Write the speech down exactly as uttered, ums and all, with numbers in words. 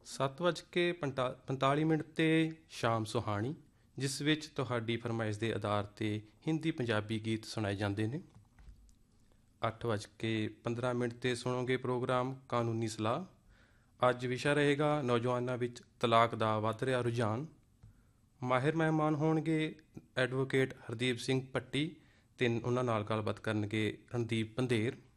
ਸੱਤ ਵੱਜ ਕੇ ਪੰਟਾ ਪੰਤਾਲੀ ਮਿੰਟ 'ਤੇ ਸ਼ਾਮ ਸੁਹਾਣੀ, ਜਿਸ ਵਿੱਚ ਤੁਹਾਡੀ ਫਰਮਾਇਸ਼ ਦੇ ਆਧਾਰ 'ਤੇ ਹਿੰਦੀ ਪੰਜਾਬੀ ਗੀਤ ਸੁਣਾਏ ਜਾਂਦੇ ਨੇ। ਅੱਠ ਵੱਜ ਕੇ ਪੰਦਰਾਂ ਮਿੰਟ 'ਤੇ ਸੁਣੋਗੇ ਪ੍ਰੋਗਰਾਮ ਕਾਨੂੰਨੀ ਸਲਾਹ। ਅੱਜ ਵਿਸ਼ਾ ਰਹੇਗਾ ਨੌਜਵਾਨਾਂ ਵਿੱਚ ਤਲਾਕ ਦਾ ਵੱਧ ਰਿਹਾ ਰੁਝਾਨ। ਮਾਹਿਰ ਮਹਿਮਾਨ ਹੋਣਗੇ ਐਡਵੋਕੇਟ ਹਰਦੀਪ ਸਿੰਘ ਭੱਟੀ ਅਤੇ ਉਹਨਾਂ ਨਾਲ ਗੱਲਬਾਤ ਕਰਨਗੇ ਰਣਦੀਪ ਬੰਧੇਰ।